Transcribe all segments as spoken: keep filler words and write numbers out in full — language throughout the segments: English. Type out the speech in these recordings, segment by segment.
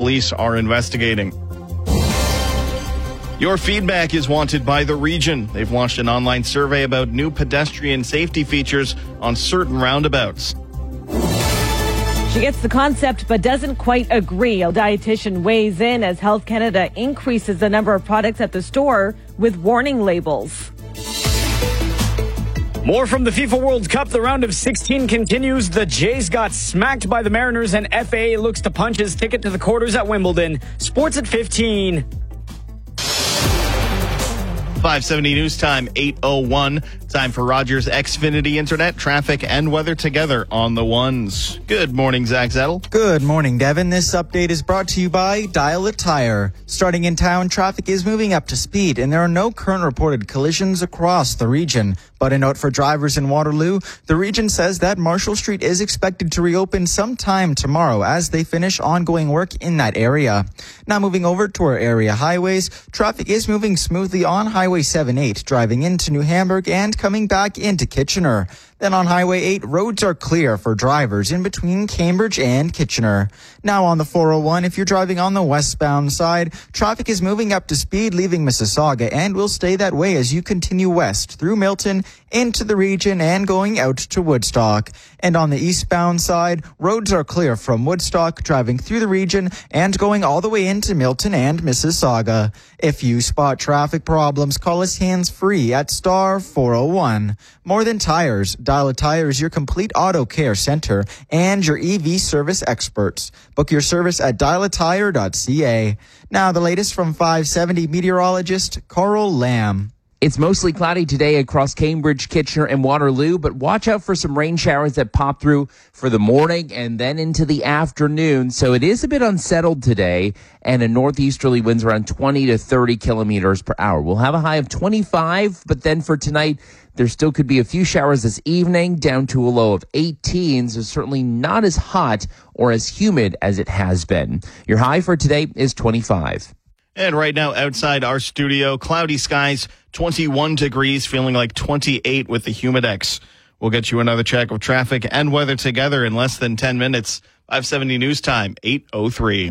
police are investigating. Your feedback is wanted by The Region. They've launched an online survey about new pedestrian safety features on certain roundabouts. She gets the concept but doesn't quite agree. A dietitian weighs in as Health Canada increases the number of products at the store with warning labels. More from the FIFA World Cup. The round of sixteen continues. The Jays got smacked by the Mariners, and F A A looks to punch his ticket to the quarters at Wimbledon. Sports at fifteen. five seventy News Time, eight oh one. Time for Rogers Xfinity Internet, traffic, and weather together on the ones. Good morning, Zach Zettel. Good morning, Devin. This update is brought to you by Dial a Tire. Starting in town, traffic is moving up to speed, and there are no current reported collisions across the region. But a note for drivers in Waterloo, the region says that Marshall Street is expected to reopen sometime tomorrow as they finish ongoing work in that area. Now moving over to our area highways, traffic is moving smoothly on Highway seven eight, driving into New Hamburg and coming back into Kitchener. Then on Highway eight, roads are clear for drivers in between Cambridge and Kitchener. Now on the four oh one, if you're driving on the westbound side, traffic is moving up to speed leaving Mississauga and will stay that way as you continue west through Milton into the region and going out to Woodstock. And on the eastbound side, roads are clear from Woodstock, driving through the region and going all the way into Milton and Mississauga. If you spot traffic problems, call us hands-free at star four oh one. More Than Tires. Dial a Tire is your complete auto care center and your E V service experts. Book your service at dial a tire dot c a. Now the latest from five seventy meteorologist Carl Lamb. It's mostly cloudy today across Cambridge, Kitchener, and Waterloo, but watch out for some rain showers that pop through for the morning and then into the afternoon. So it is a bit unsettled today, and a northeasterly winds around twenty to thirty kilometers per hour. We'll have a high of twenty-five, but then for tonight, there still could be a few showers this evening, down to a low of eighteen, so certainly not as hot or as humid as it has been. Your high for today is twenty-five. And right now outside our studio, cloudy skies, twenty-one degrees, feeling like twenty-eight with the Humidex. We'll get you another check of traffic and weather together in less than ten minutes. five seventy News Time, eight oh three.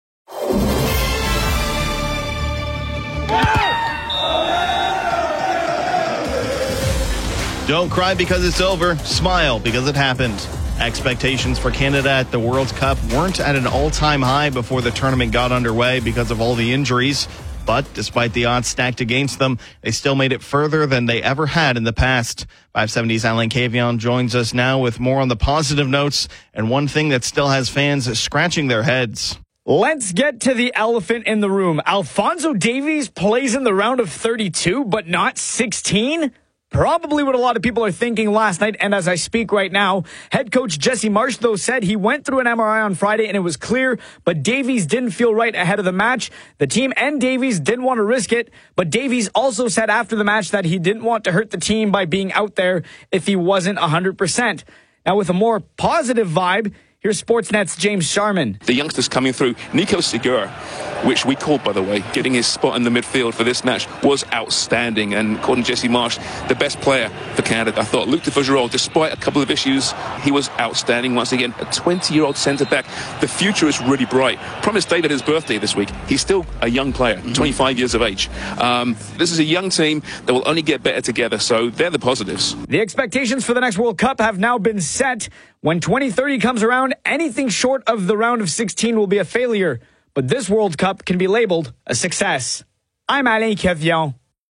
Don't cry because it's over. Smile because it happened. Expectations for Canada at the World Cup weren't at an all-time high before the tournament got underway because of all the injuries. But despite the odds stacked against them, they still made it further than they ever had in the past. five seventy's Alain Cavion joins us now with more on the positive notes and one thing that still has fans scratching their heads. Let's get to the elephant in the room. Alphonso Davies plays in the round of thirty-two, but not sixteen? Probably what a lot of people are thinking last night, and as I speak right now, head coach Jesse Marsh, though, said he went through an M R I on Friday and it was clear, but Davies didn't feel right ahead of the match. The team and Davies didn't want to risk it, but Davies also said after the match that he didn't want to hurt the team by being out there if he wasn't one hundred percent. Now, with a more positive vibe, here's Sportsnet's James Sharman. The youngsters coming through. Nico Segura, which we called, by the way, getting his spot in the midfield for this match, was outstanding. And according to Jesse Marsh, the best player for Canada. I thought Luc de Fougerolles, despite a couple of issues, he was outstanding once again. A twenty-year-old centre-back. The future is really bright. Promised David his birthday this week. He's still a young player, twenty-five years of age. Um, this is a young team that will only get better together, so they're the positives. The expectations for the next World Cup have now been set. When twenty thirty comes around, anything short of the round of sixteen will be a failure. But this World Cup can be labeled a success. I'm Alain Cavion.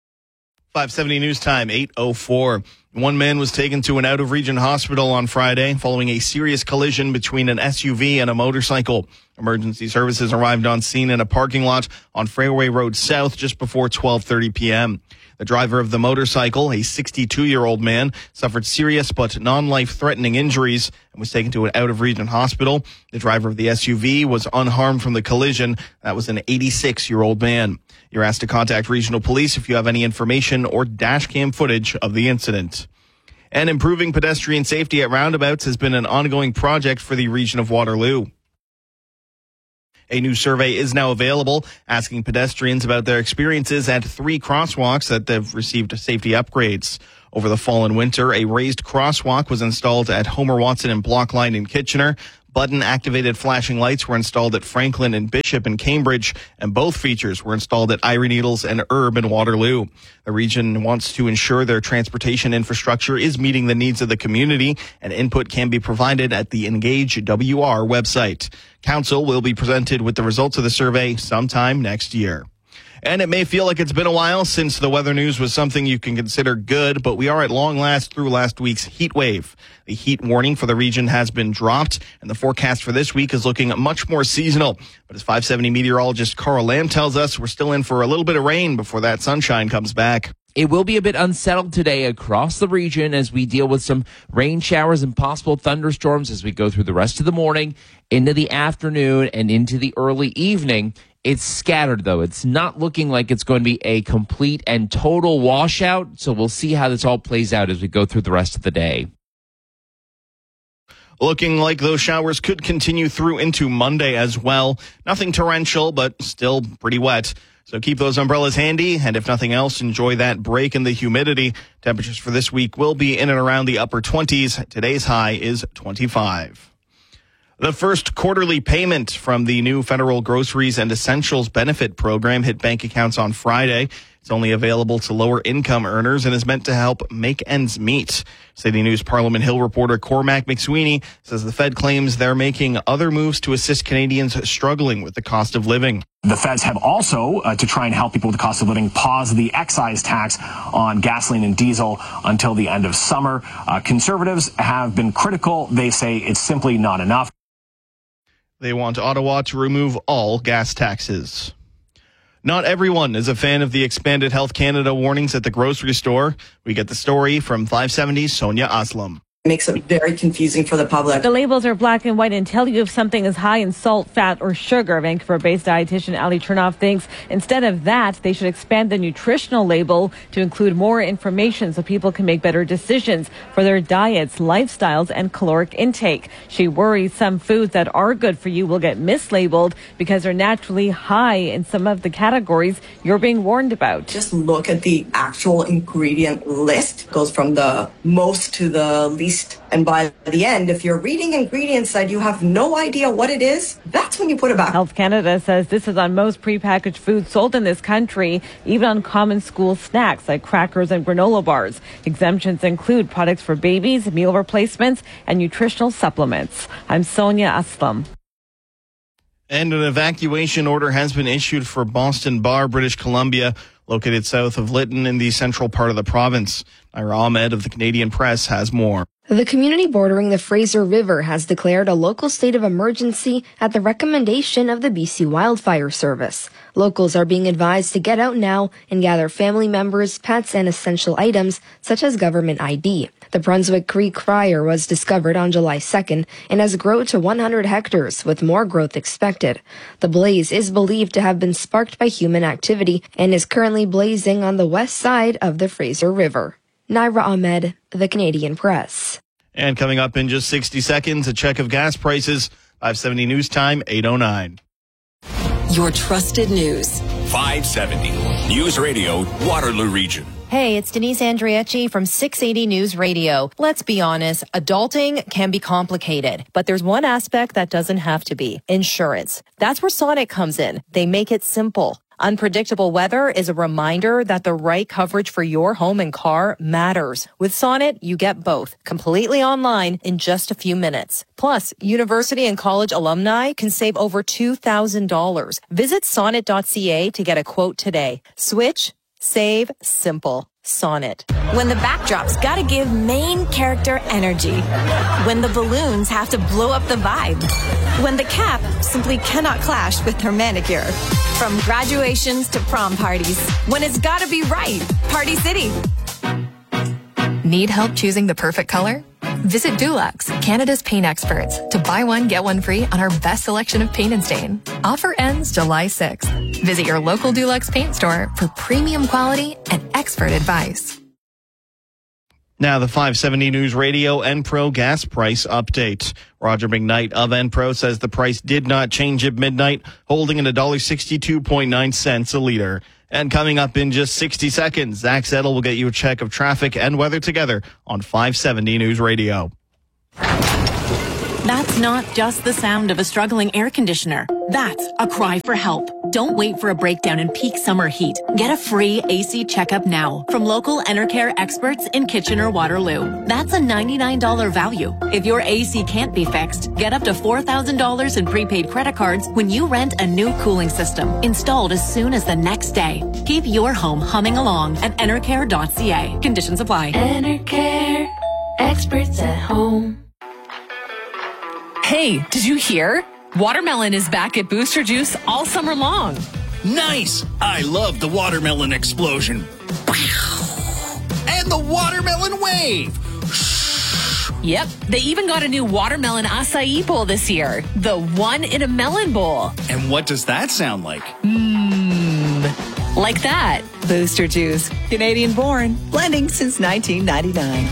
five seventy News Time, eight oh four. One man was taken to an out-of-region hospital on Friday following a serious collision between an S U V and a motorcycle. Emergency services arrived on scene in a parking lot on Fairway Road South just before twelve thirty p.m. The driver of the motorcycle, a sixty-two-year-old man, suffered serious but non-life-threatening injuries and was taken to an out-of-region hospital. The driver of the S U V was unharmed from the collision. That was an eighty-six-year-old man. You're asked to contact regional police if you have any information or dash cam footage of the incident. And improving pedestrian safety at roundabouts has been an ongoing project for the region of Waterloo. A new survey is now available, asking pedestrians about their experiences at three crosswalks that have received safety upgrades. Over the fall and winter, a raised crosswalk was installed at Homer Watson and Block Line in Kitchener. Button-activated flashing lights were installed at Franklin and Bishop in Cambridge, and both features were installed at Iron Needles and Herb in Waterloo. The region wants to ensure their transportation infrastructure is meeting the needs of the community, and input can be provided at the Engage W R website. Council will be presented with the results of the survey sometime next year. And it may feel like it's been a while since the weather news was something you can consider good, but we are at long last through last week's heat wave. The heat warning for the region has been dropped, and the forecast for this week is looking much more seasonal. But as five seventy meteorologist Carl Lamb tells us, we're still in for a little bit of rain before that sunshine comes back. It will be a bit unsettled today across the region as we deal with some rain showers and possible thunderstorms as we go through the rest of the morning, into the afternoon, and into the early evening. It's scattered, though. It's not looking like it's going to be a complete and total washout, so we'll see how this all plays out as we go through the rest of the day. Looking like those showers could continue through into Monday as well. Nothing torrential, but still pretty wet. So keep those umbrellas handy, and if nothing else, enjoy that break in the humidity. Temperatures for this week will be in and around the upper twenties. Today's high is twenty-five. The first quarterly payment from the new federal Groceries and Essentials Benefit Program hit bank accounts on Friday. It's only available to lower income earners and is meant to help make ends meet. City News Parliament Hill reporter Cormac McSweeney says the Fed claims they're making other moves to assist Canadians struggling with the cost of living. The feds have also, uh, to try and help people with the cost of living, paused the excise tax on gasoline and diesel until the end of summer. Uh, conservatives have been critical. They say it's simply not enough. They want Ottawa to remove all gas taxes. Not everyone is a fan of the expanded Health Canada warnings at the grocery store. We get the story from five seventy's Sonia Aslam. It makes it very confusing for the public. The labels are black and white and tell you if something is high in salt, fat, or sugar. Vancouver-based dietitian Ali Chernoff thinks instead of that, they should expand the nutritional label to include more information so people can make better decisions for their diets, lifestyles, and caloric intake. She worries some foods that are good for you will get mislabeled because they're naturally high in some of the categories you're being warned about. Just look at the actual ingredient list. It goes from the most to the least. And by the end, if you're reading ingredients that you have no idea what it is, that's when you put it back. Health Canada says this is on most prepackaged foods sold in this country, even on common school snacks like crackers and granola bars. Exemptions include products for babies, meal replacements, and nutritional supplements. I'm Sonia Aslam. And an evacuation order has been issued for Boston Bar, British Columbia, located south of Lytton in the central part of the province. Ira Ahmed of the Canadian Press has more. The community bordering the Fraser River has declared a local state of emergency at the recommendation of the B C Wildfire Service. Locals are being advised to get out now and gather family members, pets, and essential items such as government I D. The Brunswick Creek fire was discovered on July second and has grown to one hundred hectares, with more growth expected. The blaze is believed to have been sparked by human activity and is currently blazing on the west side of the Fraser River. Naira Ahmed, The Canadian Press. And coming up in just sixty seconds, a check of gas prices. five seventy News Time, eight oh nine. Your trusted news. five seventy News Radio, Waterloo Region. Hey, it's Denise Andriecci from six eighty News Radio. Let's be honest, adulting can be complicated, but there's one aspect that doesn't have to be: insurance. That's where Sonnet comes in. They make it simple. Unpredictable weather is a reminder that the right coverage for your home and car matters. With Sonnet, you get both, completely online in just a few minutes. Plus, university and college alumni can save over two thousand dollars. Visit sonnet dot c a to get a quote today. Switch, save, simple. Sonnet. When the backdrop's gotta give main character energy. When the balloons have to blow up the vibe. When the cap simply cannot clash with her manicure. From graduations to prom parties. When it's gotta be right. Party City. Need help choosing the perfect color? Visit Dulux, Canada's paint experts, to buy one, get one free on our best selection of paint and stain. Offer ends July sixth. Visit your local Dulux paint store for premium quality and expert advice. Now the five seventy News Radio Enpro gas price update. Roger McKnight of Enpro says the price did not change at midnight, holding at one dollar sixty-two point nine cents a liter. And coming up in just sixty seconds, Zach Settle will get you a check of traffic and weather together on five seventy News Radio. That's not just the sound of a struggling air conditioner. That's a cry for help. Don't wait for a breakdown in peak summer heat. Get a free A C checkup now from local Enercare experts in Kitchener-Waterloo. That's a ninety-nine dollars value. If your A C can't be fixed, get up to four thousand dollars in prepaid credit cards when you rent a new cooling system, installed as soon as the next day. Keep your home humming along at enercare dot c a. Conditions apply. Enercare, experts at home. Hey, did you hear? Watermelon is back at Booster Juice all summer long. Nice! I love the watermelon explosion. And the watermelon wave! Yep, they even got a new watermelon acai bowl this year. The one in a melon bowl. And what does that sound like? Mmm, like that. Booster Juice, Canadian born, blending since nineteen ninety-nine.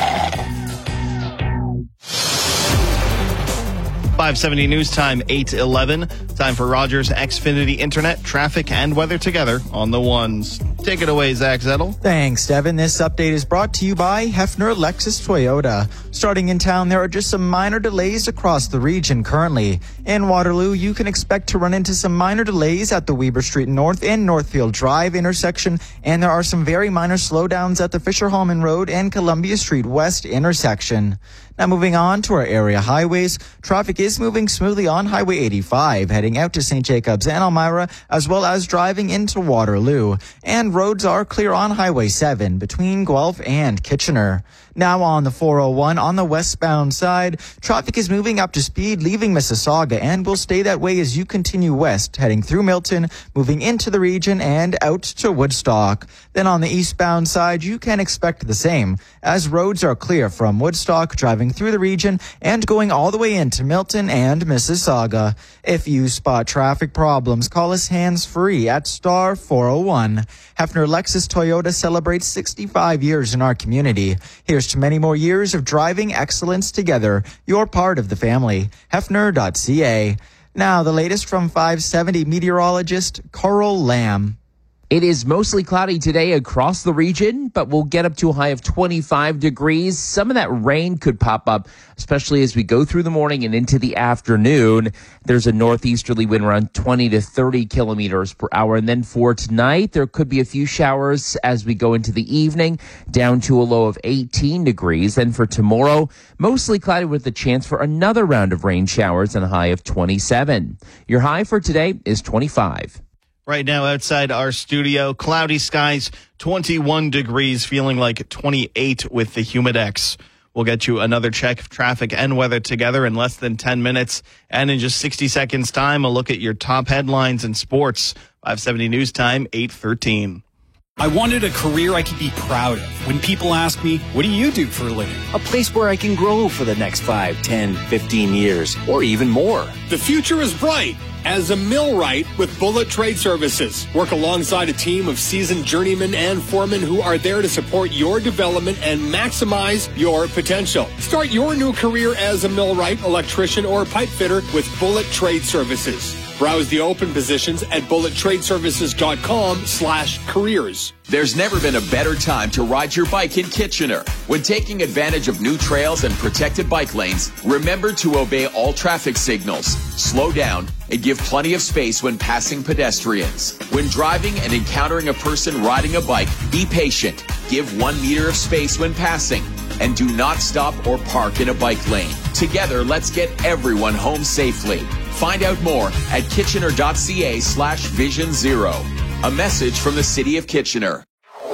five seventy News Time, eight eleven. Time for Rogers Xfinity Internet, traffic, and weather together on the ones. Take it away, Zach Zettel. Thanks, Devin. This update is brought to you by Hefner Lexus Toyota. Starting in town, there are just some minor delays across the region currently. In Waterloo, you can expect to run into some minor delays at the Weber Street North and Northfield Drive intersection, and there are some very minor slowdowns at the Fisher-Hallman Road and Columbia Street West intersection. Now moving on to our area highways, traffic is moving smoothly on Highway eighty-five, heading out to Saint Jacobs and Elmira, as well as driving into Waterloo. And roads are clear on Highway seven between Guelph and Kitchener. Now on the four oh one on the westbound side, traffic is moving up to speed leaving Mississauga and will stay that way as you continue west, heading through Milton, moving into the region and out to Woodstock. Then on the eastbound side, you can expect the same, as roads are clear from Woodstock, driving through the region and going all the way into Milton and Mississauga. If you spot traffic problems, call us hands-free at star four oh one. Hefner Lexus Toyota celebrates sixty-five years in our community. Here's to many more years of driving excellence together. You're part of the family. Hefner dot c a. Now, the latest from five seventy meteorologist Carl Lamb. It is mostly cloudy today across the region, but we'll get up to a high of twenty-five degrees. Some of that rain could pop up, especially as we go through the morning and into the afternoon. There's a northeasterly wind around twenty to thirty kilometers per hour. And then for tonight, there could be a few showers as we go into the evening, down to a low of eighteen degrees. And for tomorrow, mostly cloudy with a chance for another round of rain showers and a high of twenty-seven. Your high for today is twenty-five. Right now outside our studio, cloudy skies, twenty-one degrees, feeling like twenty-eight with the Humidex. We'll get you another check of traffic and weather together in less than ten minutes. And in just sixty seconds time, a look at your top headlines in sports. five seventy News Time, eight thirteen. I wanted a career I could be proud of. When people ask me, what do you do for a living? A place where I can grow for the next five, ten, fifteen years, or even more. The future is bright. As a millwright with Bullet Trade Services. Work alongside a team of seasoned journeymen and foremen who are there to support your development and maximize your potential. Start your new career as a millwright, electrician, or pipe fitter with Bullet Trade Services. Browse the open positions at bullet trade services dot com slash careers. There's never been a better time to ride your bike in Kitchener. When taking advantage of new trails and protected bike lanes, remember to obey all traffic signals, slow down, and give plenty of space when passing pedestrians. When driving and encountering a person riding a bike, be patient, give one meter of space when passing, and do not stop or park in a bike lane. Together, let's get everyone home safely. Find out more at kitchener dot c a slash vision zero. A message from the City of Kitchener.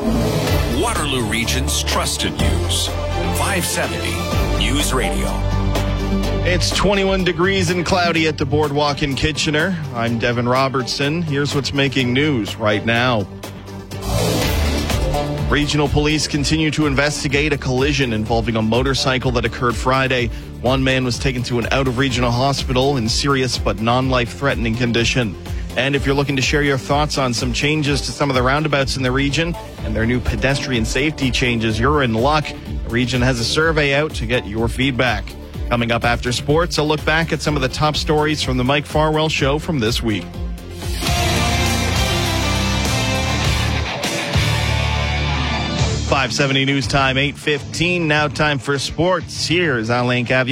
Waterloo Region's trusted news. five seventy News Radio. It's twenty-one degrees and cloudy at the Boardwalk in Kitchener. I'm Devin Robertson. Here's what's making news right now. Regional police continue to investigate a collision involving a motorcycle that occurred Friday. One man was taken to an out-of-regional hospital in serious but non-life-threatening condition. And if you're looking to share your thoughts on some changes to some of the roundabouts in the region and their new pedestrian safety changes, you're in luck. The region has a survey out to get your feedback. Coming up after sports, a look back at some of the top stories from the Mike Farwell Show from this week. five seventy News Time, eight fifteen. Now time for sports. Here's Alain Cavion.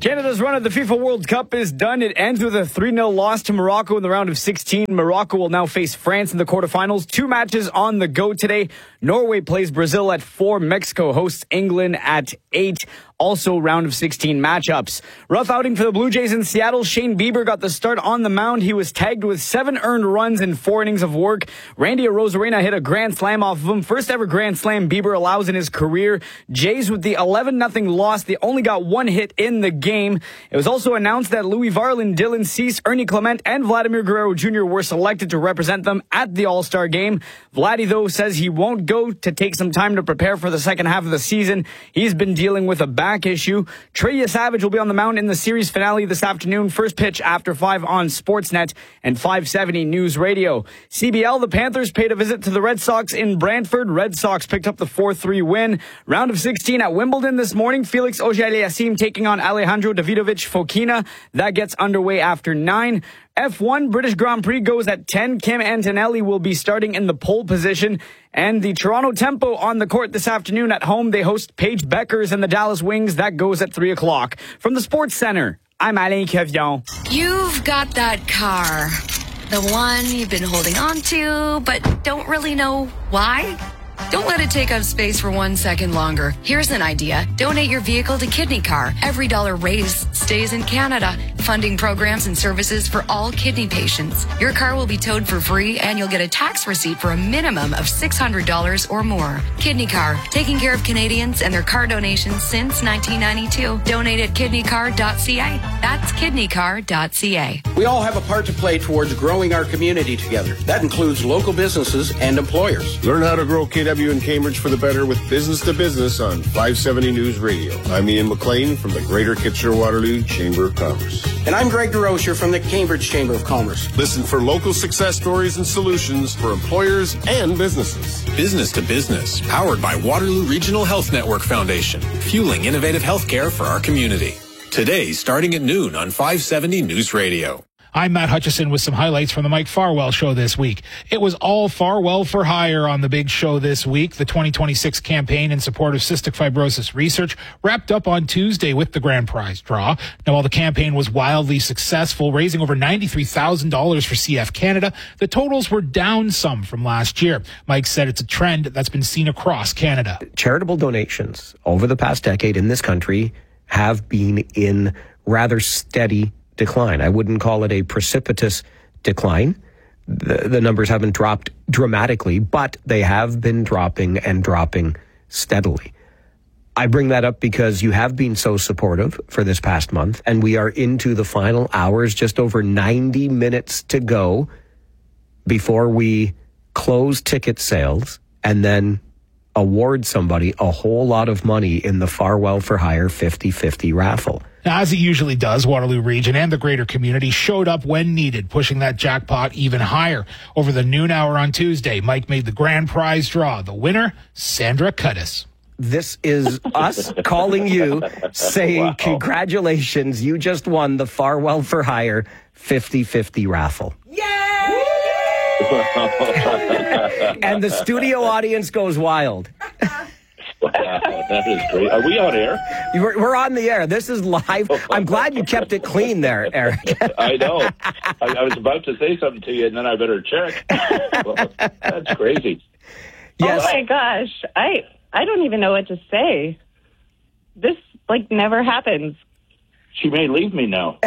Canada's run at the FIFA World Cup is done. It ends with a three nil loss to Morocco in the round of sixteen. Morocco will now face France in the quarterfinals. Two matches on the go today. Norway plays Brazil at four. Mexico hosts England at eight. Also round of sixteen matchups. Rough outing for the Blue Jays in Seattle. Shane Bieber got the start on the mound. He was tagged with seven earned runs in four innings of work. Randy Arozarena hit a grand slam off of him. First ever grand slam Bieber allows in his career. Jays with the eleven nothing loss. They only got one hit in the game. It was also announced that Louis Varland, Dylan Cease, Ernie Clement, and Vladimir Guerrero Junior were selected to represent them at the All-Star game. Vladdy, though, says he won't go to take some time to prepare for the second half of the season. He's been dealing with a back issue. Trey Savage will be on the mound in the series finale this afternoon. First pitch after five on Sportsnet and five seventy News Radio. C B L, the Panthers paid a visit to the Red Sox in Brantford. Red Sox picked up the four three win. Round of sixteen at Wimbledon this morning. Felix Auger-Aliassime taking on Alejandro Davidovich Fokina. That gets underway after nine. F one British Grand Prix goes at ten. Kim Antonelli will be starting in the pole position. And the Toronto Tempo on the court this afternoon at home. They host Paige Beckers and the Dallas Wings. That goes at three o'clock. From the Sports Center, I'm Alain Kevion. You've got that car. The one you've been holding on to, but don't really know why? Don't let it take up space for one second longer. Here's an idea. Donate your vehicle to Kidney Car. Every dollar raised stays in Canada, funding programs and services for all kidney patients. Your car will be towed for free, and you'll get a tax receipt for a minimum of six hundred dollars or more. Kidney Car, taking care of Canadians and their car donations since nineteen ninety-two. Donate at kidney car dot c a. That's kidney car dot c a. We all have a part to play towards growing our community together. That includes local businesses and employers. Learn how to grow K W in Cambridge for the better with Business to Business on five seventy News Radio. I'm Ian McLean from the Greater Kitchener-Waterloo Chamber of Commerce. And I'm Greg DeRocher from the Cambridge Chamber of Commerce. Listen for local success stories and solutions for employers and businesses. Business to Business, powered by Waterloo Regional Health Network Foundation, fueling innovative healthcare for our community. Today, starting at noon on five seventy News Radio. I'm Matt Hutchison with some highlights from the Mike Farwell Show this week. It was all Farwell for hire on the big show this week. The twenty twenty-six campaign in support of cystic fibrosis research wrapped up on Tuesday with the grand prize draw. Now, while the campaign was wildly successful, raising over ninety-three thousand dollars for C F Canada, the totals were down some from last year. Mike said it's a trend that's been seen across Canada. Charitable donations over the past decade in this country have been in rather steady decline. I wouldn't call it a precipitous decline. The, the numbers haven't dropped dramatically, but they have been dropping and dropping steadily. I bring that up because you have been so supportive for this past month, and we are into the final hours, just over ninety minutes to go before we close ticket sales and then award somebody a whole lot of money in the Farwell for Hire fifty fifty raffle. Now, as it usually does, Waterloo Region and the greater community showed up when needed, pushing that jackpot even higher. Over the noon hour on Tuesday, Mike made the grand prize draw. The winner, Sandra Cudis. This is us calling you, saying, wow, congratulations, you just won the Farwell for Hire fifty fifty raffle. Yay! And the studio audience goes wild. Wow, that is great. Are we on air? We're, we're on the air. This is live. I'm glad you kept it clean there, Eric. I know. I, I was about to say something to you, and then I better check. Well, that's crazy. Yes. Oh, my gosh. I I don't even know what to say. This, like, never happens. She may leave me now.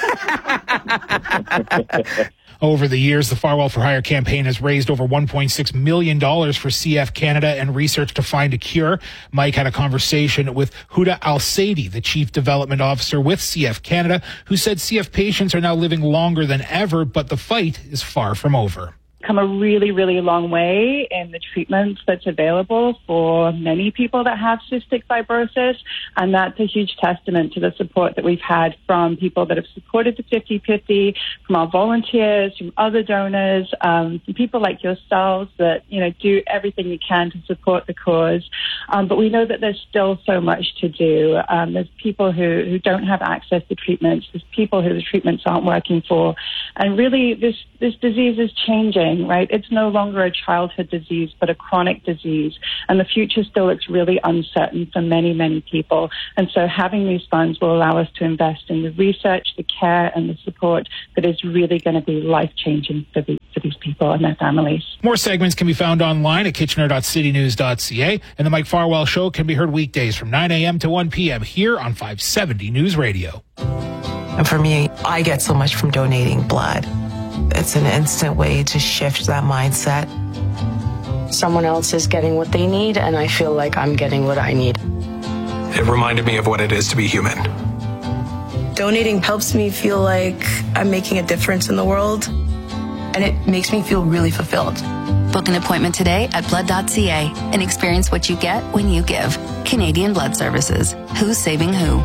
Over the years, the Farwell for Hire campaign has raised over one point six million dollars for C F Canada and research to find a cure. Mike had a conversation with Huda Al-Saidi, the Chief Development Officer with C F Canada, who said C F patients are now living longer than ever, but the fight is far from over. Come a really, really long way in the treatments that's available for many people that have cystic fibrosis. And that's a huge testament to the support that we've had from people that have supported the fifty fifty, from our volunteers, from other donors, um, from people like yourselves that, you know, do everything you can to support the cause. Um, but we know that there's still so much to do. Um, there's people who, who don't have access to treatments. There's people who the treatments aren't working for. And really, this, this disease is changing. thing, right? It's no longer a childhood disease, but a chronic disease. And the future still looks really uncertain for many, many people. And so having these funds will allow us to invest in the research, the care, and the support that is really going to be life-changing for, the, for these people and their families. More segments can be found online at kitchener dot city news dot c a, and the Mike Farwell Show can be heard weekdays from nine a.m. to one p.m. here on five seventy News Radio. And for me, I get so much from donating blood. It's an instant way to shift that mindset. Someone else is getting what they need, and I feel like I'm getting what I need. It reminded me of what it is to be human. Donating helps me feel like I'm making a difference in the world, and it makes me feel really fulfilled. Book an appointment today at blood dot c a and experience what you get when you give. Canadian Blood Services. Who's saving who?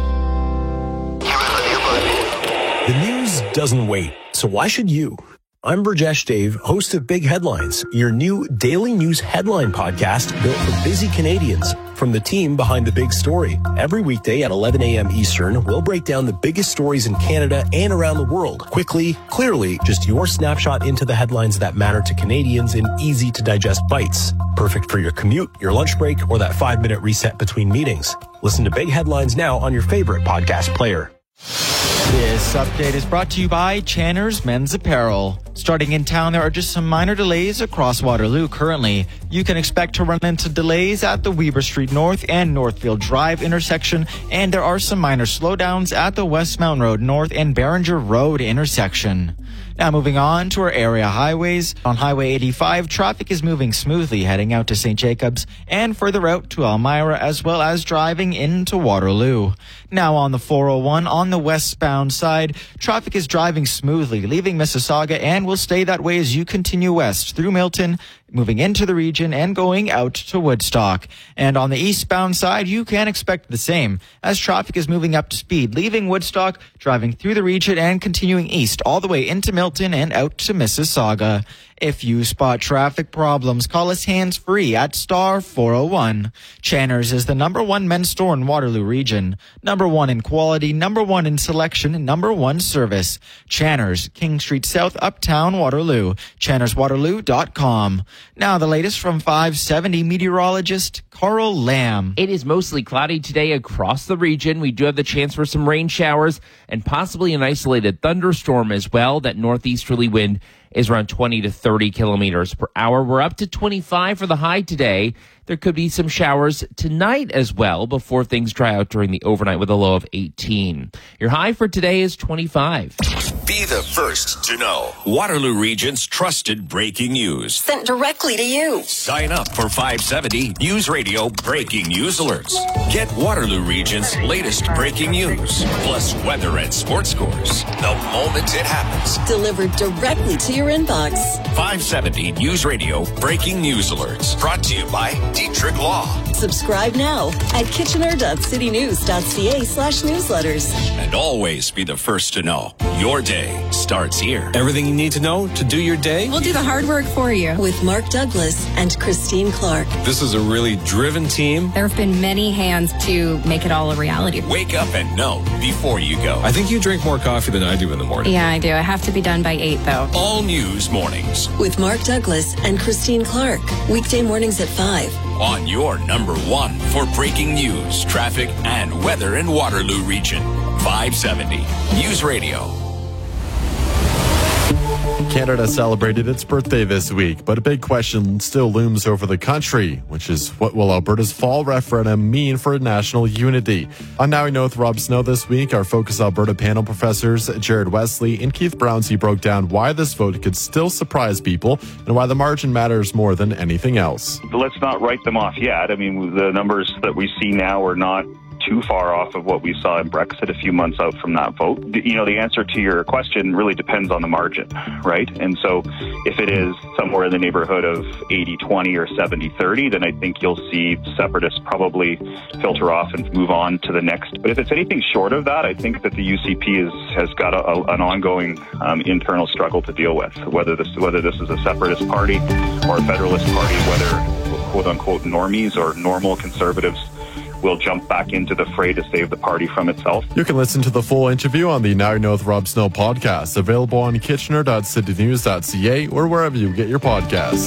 The news doesn't wait, so why should you? I'm Burjesh Dave, host of Big Headlines, your new daily news headline podcast built for busy Canadians from the team behind the big story. Every weekday at eleven a.m. Eastern, we'll break down the biggest stories in Canada and around the world. Quickly, clearly, just your snapshot into the headlines that matter to Canadians in easy to digest bites. Perfect for your commute, your lunch break, or that five minute reset between meetings. Listen to Big Headlines now on your favorite podcast player. This update is brought to you by Channer's Men's Apparel. Starting in town, there are just some minor delays across Waterloo currently. You can expect to run into delays at the Weber Street North and Northfield Drive intersection, and there are some minor slowdowns at the West Mountain Road North and Barringer Road intersection. Now moving on to our area highways. On Highway eighty-five, traffic is moving smoothly heading out to Saint Jacobs and further out to Elmira, as well as driving into Waterloo. Now on the four oh one, on the westbound side, traffic is driving smoothly, leaving Mississauga, and will stay that way as you continue west through Milton, moving into the region and going out to Woodstock. And on the eastbound side, you can expect the same, as traffic is moving up to speed, leaving Woodstock, driving through the region and continuing east all the way into Milton and out to Mississauga. If you spot traffic problems, call us hands-free at star four oh one. Channer's is the number one men's store in Waterloo region. Number one in quality, number one in selection, and number one service. Channer's, King Street South, Uptown, Waterloo. channers waterloo dot com. Now the latest from five seventy meteorologist Carl Lamb. It is mostly cloudy today across the region. We do have the chance for some rain showers and possibly an isolated thunderstorm as well. That northeasterly wind is around twenty to thirty kilometers per hour. We're up to twenty-five for the high today. There could be some showers tonight as well before things dry out during the overnight with a low of eighteen. Your high for today is twenty-five. Be the first to know. Waterloo Region's trusted breaking news. Sent directly to you. Sign up for five seventy News Radio breaking news alerts. Get Waterloo Region's latest breaking news, plus weather and sports scores the moment it happens. Delivered directly to your inbox. five seventy News Radio breaking news alerts. Brought to you by Dietrich Law. Subscribe now at kitchener dot city news dot c a slash newsletters. And always be the first to know. Your day starts here. Everything you need to know to do your day? We'll do the hard work for you. With Mark Douglas and Christine Clark. This is a really driven team. There have been many hands to make it all a reality. Wake up and know before you go. I think you drink more coffee than I do in the morning. Yeah, I do. I have to be done by eight, though. All News Mornings. With Mark Douglas and Christine Clark. Weekday mornings at five. On your number one for breaking news, traffic, and weather in Waterloo Region. five seventy News Radio. Canada celebrated its birthday this week, but a big question still looms over the country, which is what will Alberta's fall referendum mean for national unity? On Now We Know with Rob Snow this week, our Focus Alberta panel professors Jared Wesley and Keith Brownsey broke down why this vote could still surprise people and why the margin matters more than anything else. Let's not write them off yet. I mean, the numbers that we see now are not too far off of what we saw in Brexit a few months out from that vote. You know, the answer to your question really depends on the margin, right? And so if it is somewhere in the neighborhood of eighty twenty or seventy thirty, then I think you'll see separatists probably filter off and move on to the next. But if it's anything short of that, I think that the U C P is, has got a, a, an ongoing um, internal struggle to deal with, whether this, whether this is a separatist party or a federalist party, whether quote-unquote normies or normal conservatives will jump back into the fray to save the party from itself. You can listen to the full interview on the Now You Know with Rob Snow podcast, available on kitchener dot city news dot c a or wherever you get your podcasts.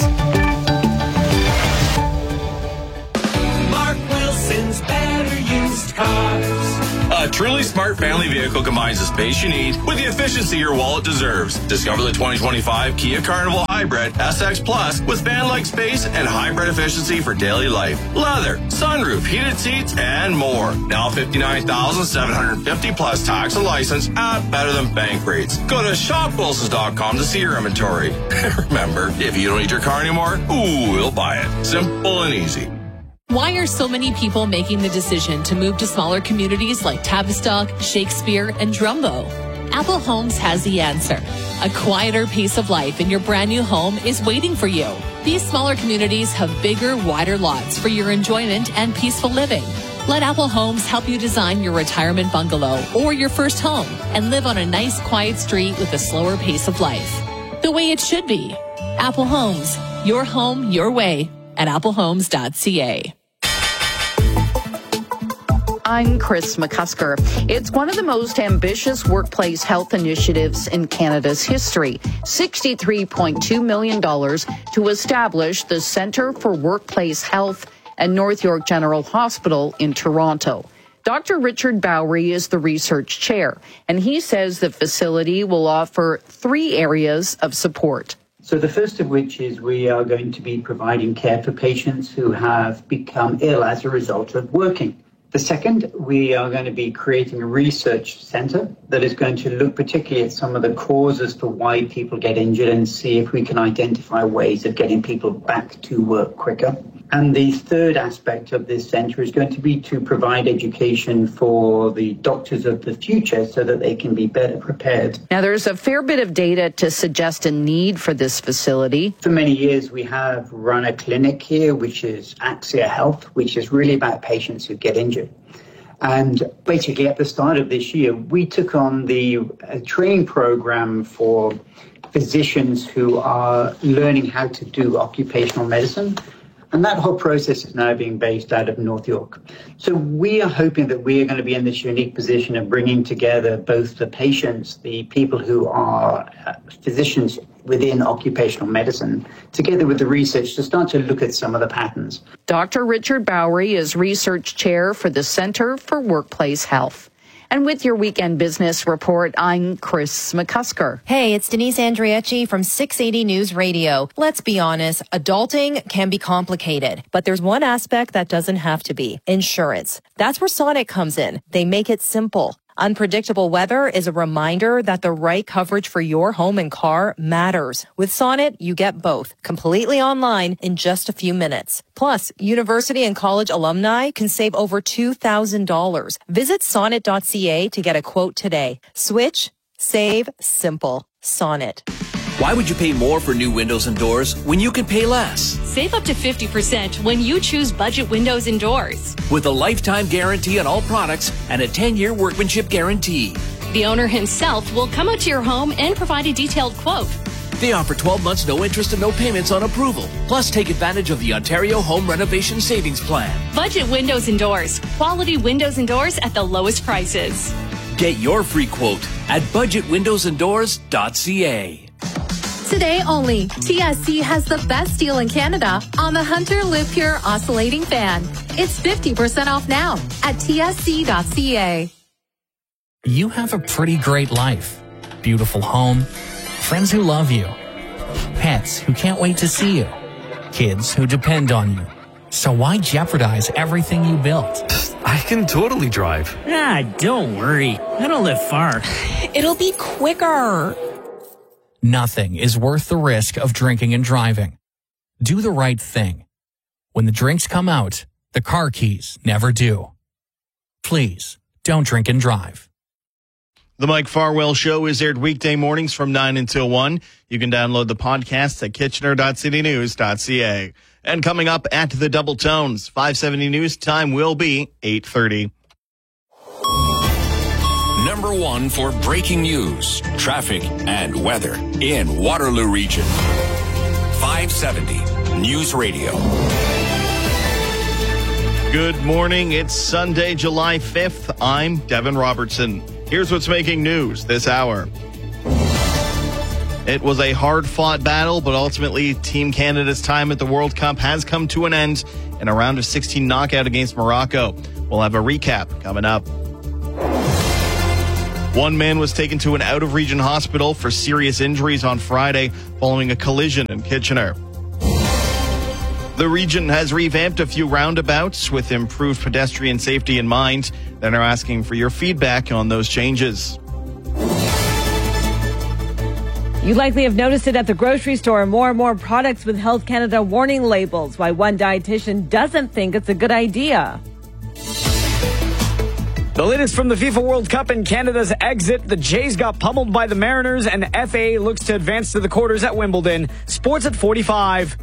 Mark Wilson's Better Used Cars. A truly smart family vehicle combines the space you need with the efficiency your wallet deserves. Discover the twenty twenty-five Kia Carnival Hybrid S X Plus with van-like space and hybrid efficiency for daily life. Leather, sunroof, heated seats, and more. Now fifty-nine thousand seven hundred fifty dollars plus tax and license at better than bank rates. Go to shop wilsons dot com to see your inventory. Remember, if you don't need your car anymore, ooh, we'll buy it. Simple and easy. Why are so many people making the decision to move to smaller communities like Tavistock, Shakespeare, and Drumbo? Apple Homes has the answer. A quieter pace of life in your brand new home is waiting for you. These smaller communities have bigger, wider lots for your enjoyment and peaceful living. Let Apple Homes help you design your retirement bungalow or your first home and live on a nice, quiet street with a slower pace of life. The way it should be. Apple Homes. Your home, your way. At apple homes dot c a. I'm Chris McCusker. It's one of the most ambitious workplace health initiatives in Canada's history. sixty-three point two million dollars to establish the Centre for Workplace Health at North York General Hospital in Toronto. Doctor Richard Bowery is the research chair, and he says the facility will offer three areas of support. So the first of which is we are going to be providing care for patients who have become ill as a result of working. The second, we are going to be creating a research centre that is going to look particularly at some of the causes for why people get injured and see if we can identify ways of getting people back to work quicker. And the third aspect of this centre is going to be to provide education for the doctors of the future so that they can be better prepared. Now, there's a fair bit of data to suggest a need for this facility. For many years, we have run a clinic here, which is Axia Health, which is really about patients who get injured. And basically, at the start of this year, we took on the uh, training program for physicians who are learning how to do occupational medicine. And that whole process is now being based out of North York. So we are hoping that we are going to be in this unique position of bringing together both the patients, the people who are uh, physicians within occupational medicine, together with the research to start to look at some of the patterns. Doctor Richard Bowery is research chair for the Centre for Workplace Health. And with your Weekend Business Report, I'm Chris McCusker. Hey, it's Denise Andriecci from six eighty News Radio. Let's be honest, adulting can be complicated, but there's one aspect that doesn't have to be: insurance. That's where Sonnet comes in. They make it simple. Unpredictable weather is a reminder that the right coverage for your home and car matters. With Sonnet, you get both, completely online in just a few minutes. Plus, university and college alumni can save over two thousand dollars. Visit sonnet dot c a to get a quote today. Switch, save, simple. Sonnet. Why would you pay more for new windows and doors when you can pay less? Save up to fifty percent when you choose Budget Windows and Doors. With a lifetime guarantee on all products and a ten-year workmanship guarantee. The owner himself will come out to your home and provide a detailed quote. They offer twelve months no interest and no payments on approval. Plus, take advantage of the Ontario Home Renovation Savings Plan. Budget Windows and Doors. Quality windows and doors at the lowest prices. Get your free quote at budget windows and doors dot c a. Today only, T S C has the best deal in Canada on the Hunter Live Pure Oscillating Fan. It's fifty percent off now at T S C dot c a. You have a pretty great life. Beautiful home, friends who love you, pets who can't wait to see you, kids who depend on you. So why jeopardize everything you built? I can totally drive. Ah, don't worry. I don't live far. It'll be quicker. Nothing is worth the risk of drinking and driving. Do the right thing. When the drinks come out, the car keys never do. Please, don't drink and drive. The Mike Farwell Show is aired weekday mornings from nine until one. You can download the podcast at kitchener dot city news dot c a. And coming up at the Double Tones, five seventy News time will be eight thirty. Number one for breaking news, traffic, and weather in Waterloo Region. five seventy News Radio. Good morning. It's Sunday, July fifth. I'm Devin Robertson. Here's what's making news this hour. It was a hard-fought battle, but ultimately Team Canada's time at the World Cup has come to an end in a round of sixteen knockout against Morocco. We'll have a recap coming up. One man was taken to an out-of-region hospital for serious injuries on Friday following a collision in Kitchener. The region has revamped a few roundabouts with improved pedestrian safety in mind. Then are asking for your feedback on those changes. You likely have noticed it at the grocery store. More and more products with Health Canada warning labels. Why one dietitian doesn't think it's a good idea. The latest from the FIFA World Cup and Canada's exit. The Jays got pummeled by the Mariners, and F A A looks to advance to the quarters at Wimbledon. Sports at forty-five.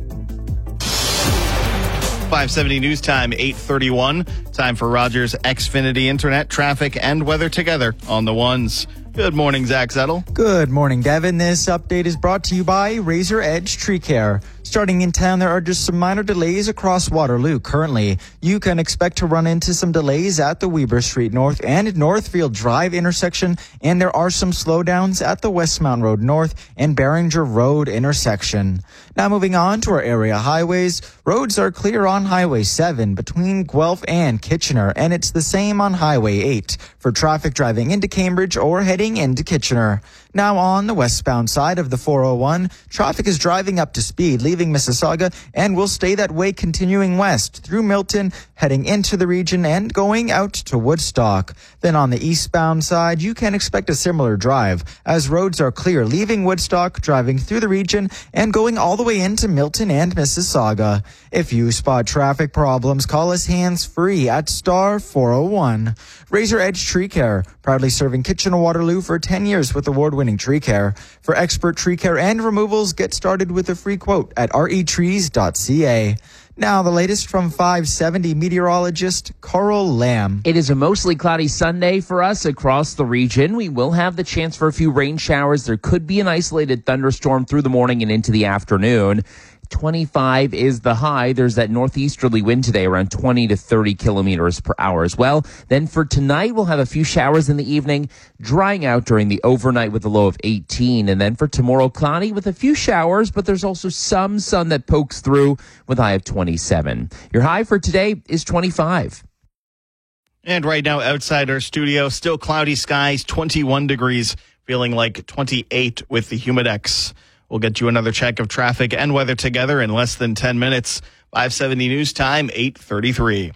five seventy News Time, eight thirty-one. Time for Rogers Xfinity Internet, traffic, and weather together on the ones. Good morning, Zach Zettel. Good morning, Devin. This update is brought to you by Razor Edge Tree Care. Starting in town, there are just some minor delays across Waterloo. Currently, you can expect to run into some delays at the Weber Street North and Northfield Drive intersection, and there are some slowdowns at the Westmount Road North and Barringer Road intersection. Now moving on to our area highways. Roads are clear on Highway seven between Guelph and Kitchener, and it's the same on Highway eight for traffic driving into Cambridge or heading into Kitchener. Now on the westbound side of the four oh one, traffic is driving up to speed, leaving Mississauga, and will stay that way continuing west through Milton, heading into the region and going out to Woodstock. Then on the eastbound side, you can expect a similar drive as roads are clear, leaving Woodstock, driving through the region and going all the way into Milton and Mississauga. If you spot traffic problems, call us hands-free at star four oh one. Razor Edge Tree Care, proudly serving Kitchener-Waterloo for ten years with award-winning tree care. For expert tree care and removals, get started with a free quote at r e trees dot c a. Now, the latest from five seventy meteorologist Carl Lamb. It is a mostly cloudy Sunday for us across the region. We will have the chance for a few rain showers. There could be an isolated thunderstorm through the morning and into the afternoon. twenty-five is the high. There's that northeasterly wind today, around twenty to thirty kilometers per hour as well. Then for tonight, we'll have a few showers in the evening, drying out during the overnight with a low of eighteen. And then for tomorrow, cloudy with a few showers, but there's also some sun that pokes through with a high of twenty-seven. Your high for today is twenty-five. And right now outside our studio, still cloudy skies, twenty-one degrees, feeling like twenty-eight with the Humidex. We'll get you another check of traffic and weather together in less than ten minutes. five seventy News Time, eight thirty-three.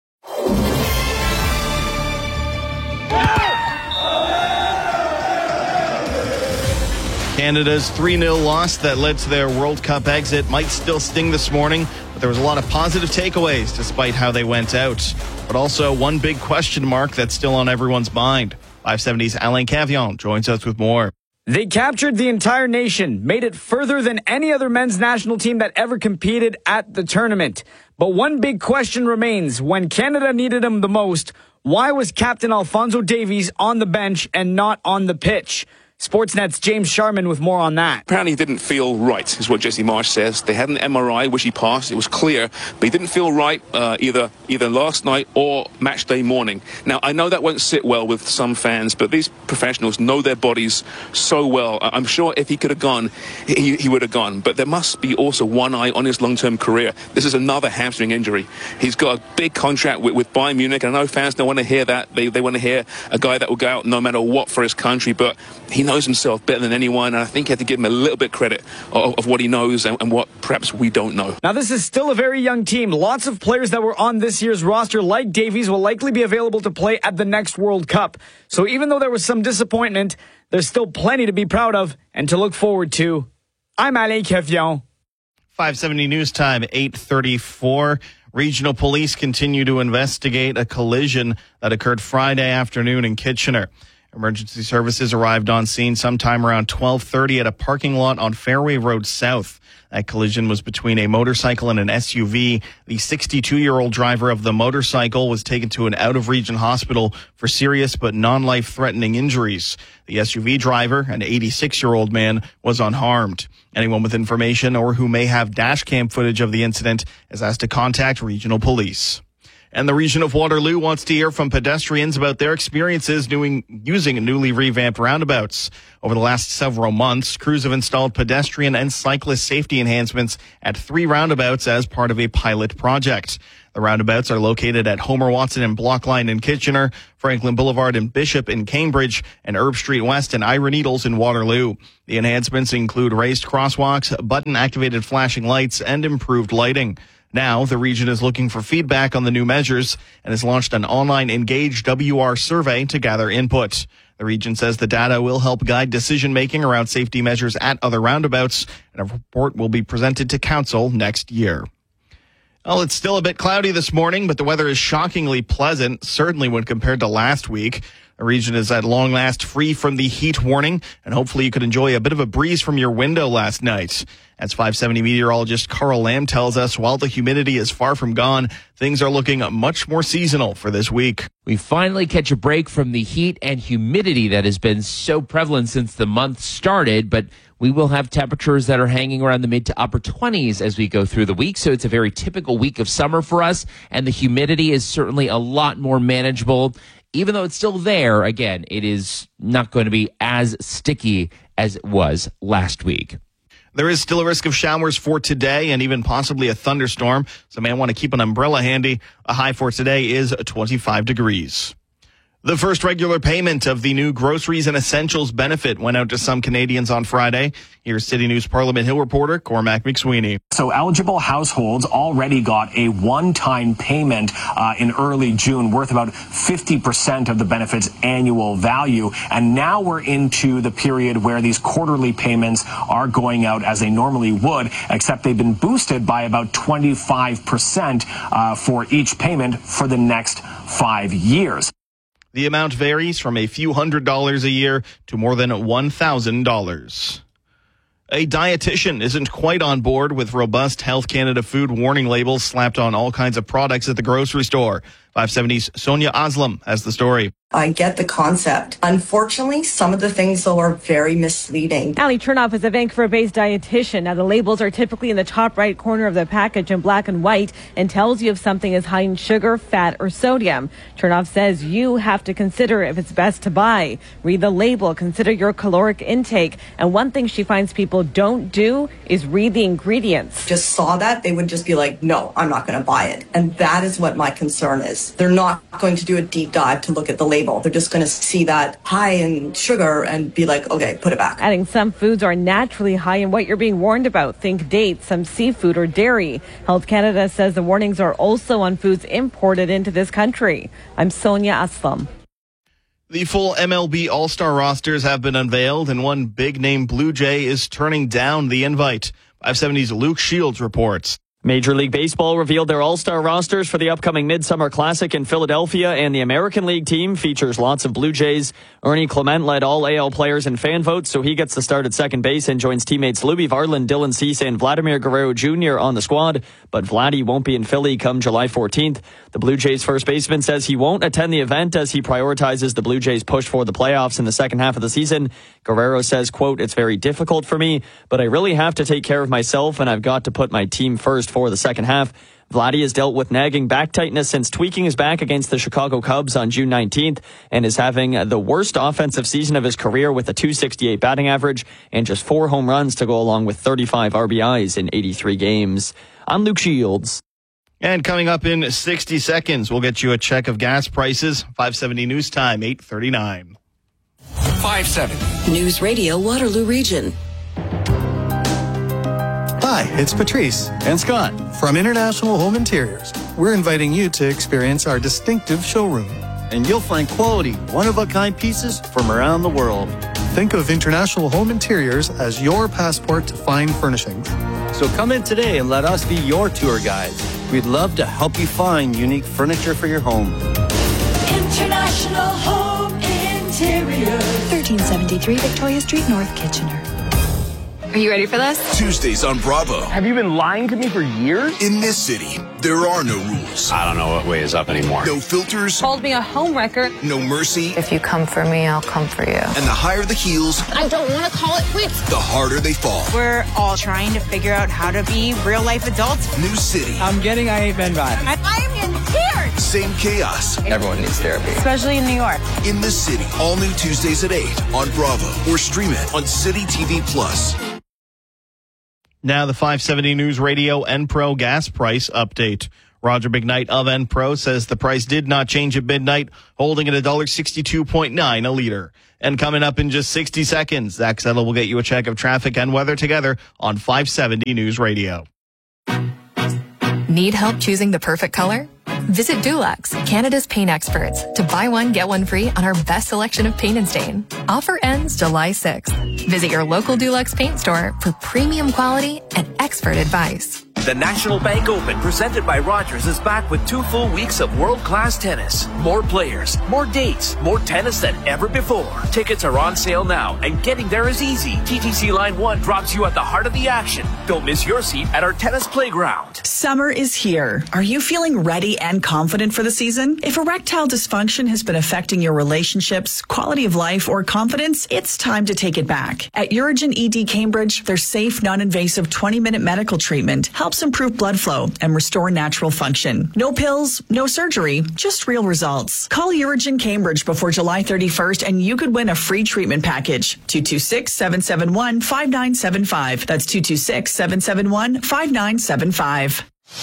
Canada's three nil loss that led to their World Cup exit might still sting this morning, but there was a lot of positive takeaways despite how they went out. But also one big question mark that's still on everyone's mind. five seventy's Alain Cavion joins us with more. They captured the entire nation, made it further than any other men's national team that ever competed at the tournament. But one big question remains. When Canada needed him the most, why was Captain Alphonso Davies on the bench and not on the pitch? Sportsnet's James Sharman with more on that. Apparently he didn't feel right, is what Jesse Marsh says. They had an M R I, which he passed. It was clear, but he didn't feel right uh, either either last night or match day morning. Now, I know that won't sit well with some fans, but these professionals know their bodies so well. I'm sure if he could have gone, he, he would have gone. But there must be also one eye on his long-term career. This is another hamstring injury. He's got a big contract with, with Bayern Munich, and I know fans don't want to hear that. They, they want to hear a guy that will go out no matter what for his country, but he knows himself better than anyone, and I think you have to give him a little bit of credit of, of what he knows and, and what perhaps we don't know. Now, this is still a very young team. Lots of players that were on this year's roster, like Davies, will likely be available to play at the next World Cup. So even though there was some disappointment, there's still plenty to be proud of and to look forward to. I'm Alain Cavion. five seventy News Time, eight thirty-four. Regional police continue to investigate a collision that occurred Friday afternoon in Kitchener. Emergency services arrived on scene sometime around twelve thirty at a parking lot on Fairway Road South. That collision was between a motorcycle and an S U V. The sixty-two-year-old driver of the motorcycle was taken to an out-of-region hospital for serious but non-life-threatening injuries. The S U V driver, an eighty-six-year-old man, was unharmed. Anyone with information or who may have dash cam footage of the incident is asked to contact regional police. And the region of Waterloo wants to hear from pedestrians about their experiences doing, using newly revamped roundabouts. Over the last several months, crews have installed pedestrian and cyclist safety enhancements at three roundabouts as part of a pilot project. The roundabouts are located at Homer Watson and Blockline in Kitchener, Franklin Boulevard and Bishop in Cambridge, and Herb Street West and Ira Needles in Waterloo. The enhancements include raised crosswalks, button-activated flashing lights, and improved lighting. Now, the region is looking for feedback on the new measures and has launched an online Engage W R survey to gather input. The region says the data will help guide decision-making around safety measures at other roundabouts, and a report will be presented to council next year. Well, it's still a bit cloudy this morning, but the weather is shockingly pleasant, certainly when compared to last week. The region is at long last free from the heat warning, and hopefully you could enjoy a bit of a breeze from your window last night. As five seventy meteorologist Carl Lamb tells us, while the humidity is far from gone, things are looking much more seasonal for this week. We finally catch a break from the heat and humidity that has been so prevalent since the month started, but we will have temperatures that are hanging around the mid to upper twenties as we go through the week. So it's a very typical week of summer for us, and the humidity is certainly a lot more manageable. Even though it's still there, again, it is not going to be as sticky as it was last week. There is still a risk of showers for today and even possibly a thunderstorm, so you may want to keep an umbrella handy. A high for today is twenty-five degrees. The first regular payment of the new Groceries and Essentials benefit went out to some Canadians on Friday. Here's City News Parliament Hill reporter Cormac McSweeney. So eligible households already got a one-time payment uh, in early June worth about fifty percent of the benefit's annual value. And now we're into the period where these quarterly payments are going out as they normally would, except they've been boosted by about twenty-five percent uh, for each payment for the next five years. The amount varies from a few hundred dollars a year to more than one thousand dollars. A dietitian isn't quite on board with robust Health Canada food warning labels slapped on all kinds of products at the grocery store. five seventy's Sonia Aslam has the story. I get the concept. Unfortunately, some of the things, though, are very misleading. Ali Chernoff is a Vancouver-based dietitian. Now, the labels are typically in the top right corner of the package in black and white and tells you if something is high in sugar, fat, or sodium. Chernoff says you have to consider if it's best to buy. Read the label, consider your caloric intake. And one thing she finds people don't do is read the ingredients. Just saw that, they would just be like, no, I'm not going to buy it. And that is what my concern is. They're not going to do a deep dive to look at the label. They're just going to see that high in sugar and be like, okay, put it back. Adding some foods are naturally high in what you're being warned about. Think dates, some seafood, or dairy. Health Canada says the warnings are also on foods imported into this country. I'm Sonia Aslam. The full M L B All-Star rosters have been unveiled, and one big-name Blue Jay is turning down the invite. five seventy's Luke Shields reports. Major League Baseball revealed their all-star rosters for the upcoming Midsummer Classic in Philadelphia, and the American League team features lots of Blue Jays. Ernie Clement led all A L players in fan votes, so he gets the start at second base and joins teammates Louis Varland, Dylan Cease, and Vladimir Guerrero Junior on the squad. But Vladdy won't be in Philly come July fourteenth. The Blue Jays first baseman says he won't attend the event as he prioritizes the Blue Jays' push for the playoffs in the second half of the season. Guerrero says, quote, "It's very difficult for me, but I really have to take care of myself, and I've got to put my team first for the second half." Vladdy has dealt with nagging back tightness since tweaking his back against the Chicago Cubs on June nineteenth and is having the worst offensive season of his career with a two sixty-eight batting average and just four home runs to go along with thirty-five R B Is in eighty-three games. I'm Luke Shields. And coming up in sixty seconds, we'll get you a check of gas prices. five seventy News Time, eight thirty-nine. five seventy News Radio Waterloo Region. Hi, it's Patrice and Scott from International Home Interiors. We're inviting you to experience our distinctive showroom. And you'll find quality, one-of-a-kind pieces from around the world. Think of International Home Interiors as your passport to fine furnishings. So come in today and let us be your tour guides. We'd love to help you find unique furniture for your home. International Home Interiors. thirteen seventy-three Victoria Street, North Kitchener. Are you ready for this? Tuesdays on Bravo. Have you been lying to me for years? In this city, there are no rules. I don't know what way is up anymore. No filters. Called me a homewrecker. No mercy. If you come for me, I'll come for you. And the higher the heels, I don't want to call it quits. the harder they fall. We're all trying to figure out how to be real life adults. New City. I'm getting I Ain't Been Bad. I, I am in tears. Same chaos. Everyone needs therapy. Especially in New York. In the City. All new Tuesdays at eight on Bravo or stream it on City T V Plus. Now the five seventy News Radio Enpro gas price update. Roger McKnight of Enpro says the price did not change at midnight, holding at one dollar sixty-two point nine a liter. And coming up in just sixty seconds, Zach Settle will get you a check of traffic and weather together on five seventy News Radio. Need help choosing the perfect color? Visit Dulux, Canada's paint experts, to buy one, get one free on our best selection of paint and stain. Offer ends July sixth. Visit your local Dulux paint store for premium quality and expert advice. The National Bank Open, presented by Rogers, is back with two full weeks of world-class tennis. More players, more dates, more tennis than ever before. Tickets are on sale now, and getting there is easy. T T C Line one drops you at the heart of the action. Don't miss your seat at our tennis playground. Summer is here. Are you feeling ready and confident for the season? If erectile dysfunction has been affecting your relationships, quality of life, or confidence, it's time to take it back. At Urigen E D Cambridge, their safe, non-invasive twenty-minute medical treatment helps improve blood flow and restore natural function. No pills, no surgery, just real results. Call Urigen Cambridge before July thirty-first and you could win a free treatment package. two two six, seven seven one, five nine seven five. That's two two six, seven seven one, five nine seven five.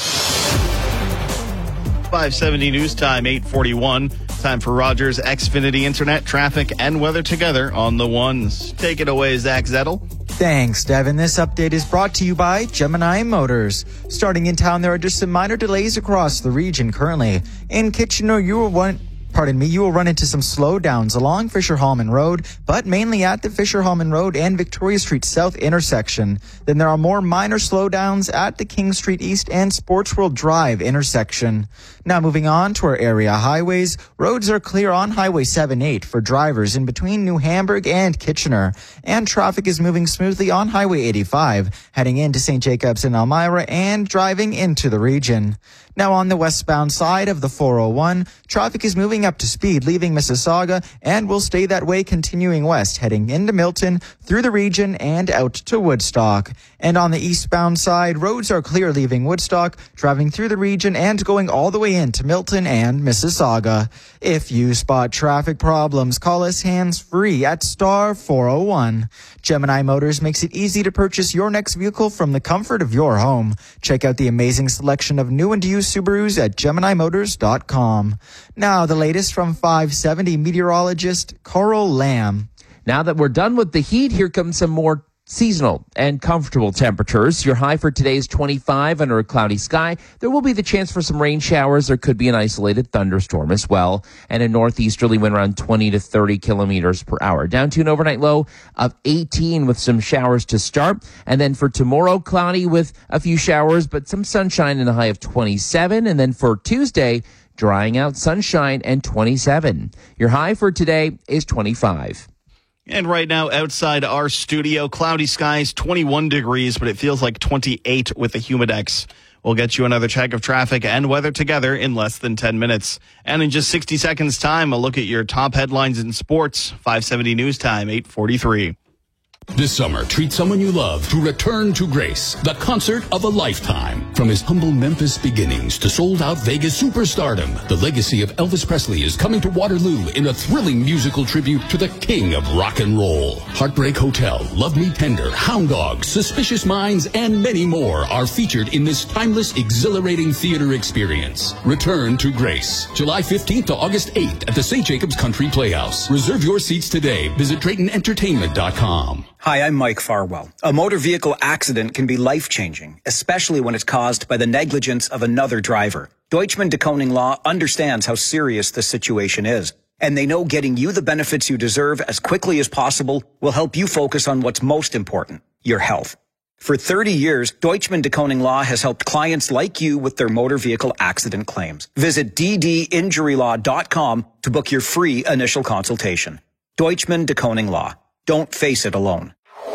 five seventy News Time, eight forty-one. Time for Rogers Xfinity Internet, traffic, and weather together on the ones. Take it away, Zach Zettel. Thanks, Devin. This update is brought to you by Gemini Motors. Starting in town, there are just some minor delays across the region currently. In Kitchener, you will run, pardon me, you will run into some slowdowns along Fisher-Hallman Road, but mainly at the Fisher-Hallman Road and Victoria Street South intersection. Then there are more minor slowdowns at the King Street East and Sports World Drive intersection. Now moving on to our area highways, roads are clear on Highway seven eight for drivers in between New Hamburg and Kitchener, and traffic is moving smoothly on Highway eighty-five, heading into Saint Jacobs and Elmira and driving into the region. Now on the westbound side of the four oh one, traffic is moving up to speed, leaving Mississauga, and will stay that way continuing west, heading into Milton, through the region, and out to Woodstock. And on the eastbound side, roads are clear leaving Woodstock, driving through the region, and going all the way into Milton and Mississauga. If you spot traffic problems, call us hands-free at star four oh one. Gemini Motors makes it easy to purchase your next vehicle from the comfort of your home. Check out the amazing selection of new and used Subarus at Gemini Motors dot com. Now, the latest from five seventy meteorologist Carl Lamb. Now that we're done with the heat, here comes some more seasonal and comfortable temperatures. Your high for today is twenty-five under a cloudy sky. There will be the chance for some rain showers. There could be an isolated thunderstorm as well. And a northeasterly wind around twenty to thirty kilometers per hour. Down to an overnight low of eighteen with some showers to start. And then for tomorrow, cloudy with a few showers, but some sunshine and a high of twenty-seven. And then for Tuesday, drying out, sunshine and twenty-seven. Your high for today is twenty-five. And right now, outside our studio, cloudy skies, twenty-one degrees, but it feels like twenty-eight with the Humidex. We'll get you another check of traffic and weather together in less than ten minutes. And in just sixty seconds time, a look at your top headlines in sports. five seventy News Time, eight forty-three. This summer, treat someone you love to Return to Grace, the concert of a lifetime. From his humble Memphis beginnings to sold-out Vegas superstardom, the legacy of Elvis Presley is coming to Waterloo in a thrilling musical tribute to the king of rock and roll. Heartbreak Hotel, Love Me Tender, Hound Dog, Suspicious Minds, and many more are featured in this timeless, exhilarating theater experience. Return to Grace, July fifteenth to August eighth at the Saint Jacobs Country Playhouse. Reserve your seats today. Visit Drayton Entertainment dot com. Hi, I'm Mike Farwell. A motor vehicle accident can be life-changing, especially when it's caused by the negligence of another driver. Deutschman DeKoning Law understands how serious the situation is, and they know getting you the benefits you deserve as quickly as possible will help you focus on what's most important, your health. For thirty years, Deutschman DeKoning Law has helped clients like you with their motor vehicle accident claims. Visit d d injury law dot com to book your free initial consultation. Deutschman DeKoning Law. Don't face it alone.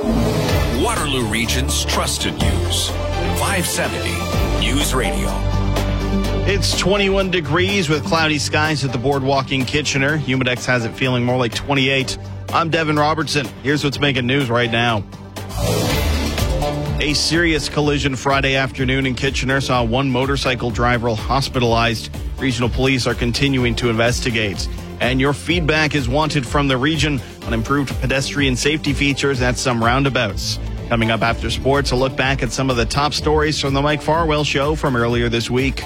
Waterloo Region's trusted news. five seventy News Radio. It's twenty-one degrees with cloudy skies at the boardwalk in Kitchener. Humidex has it feeling more like twenty-eight. I'm Devin Robertson. Here's what's making news right now. A serious collision Friday afternoon in Kitchener saw one motorcycle driver hospitalized. Regional police are continuing to investigate. And your feedback is wanted from the region on improved pedestrian safety features at some roundabouts. Coming up after sports, a look back at some of the top stories from the Mike Farwell Show from earlier this week.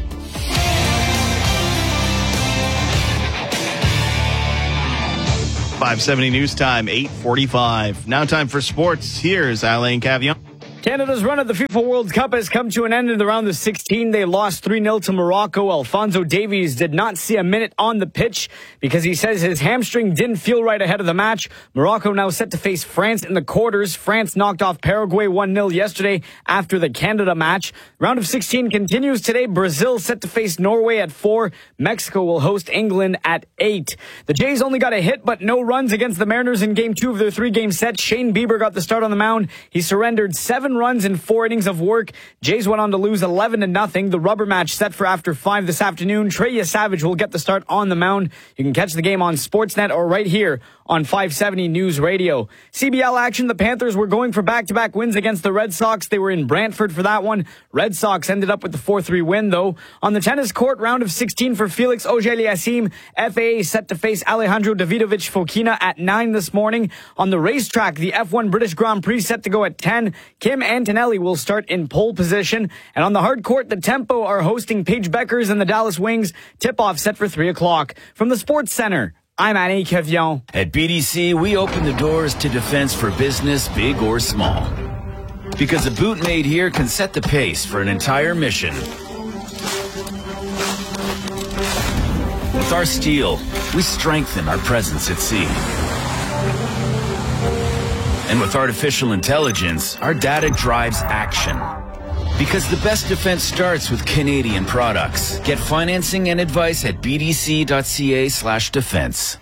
five seventy News Time, eight forty-five. Now time for sports. Here's Alain Cavillon. Canada's run at the FIFA World Cup has come to an end in the round of sixteen. They lost three nil to Morocco. Alphonso Davies did not see a minute on the pitch because he says his hamstring didn't feel right ahead of the match. Morocco now set to face France in the quarters. France knocked off Paraguay one nil yesterday after the Canada match. Round of sixteen continues today. Brazil set to face Norway at four. Mexico will host England at eight. The Jays only got a hit but no runs against the Mariners in game two of their three-game set. Shane Bieber got the start on the mound. He surrendered seven runs in four innings of work. Jays went on to lose eleven to nothing. The rubber match set for after five this afternoon. Trey Savage will get the start on the mound. You can catch the game on Sportsnet or right here on five seventy News Radio. C B L action. The Panthers were going for back-to-back wins against the Red Sox. They were in Brantford for that one. Red Sox ended up with the four three win, though. On the tennis court, round of sixteen for Felix Auger-Aliassime. F A A set to face Alejandro Davidovich Fokina at nine this morning. On the racetrack, the F one British Grand Prix set to go at ten. Kim Antonelli will start in pole position. And on the hard court, the Tempo are hosting Paige Beckers and the Dallas Wings. Tip-off set for three o'clock. From the Sports Center, I'm Alain Cavillon. At B D C, we open the doors to defense for business, big or small. Because a boot made here can set the pace for an entire mission. With our steel, we strengthen our presence at sea. And with artificial intelligence, our data drives action. Because the best defense starts with Canadian products. Get financing and advice at bdc.ca slash defense.